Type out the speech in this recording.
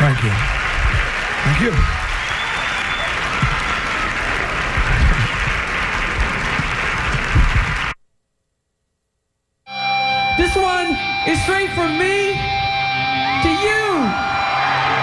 Thank you. Thank you. This one is straight from me to you.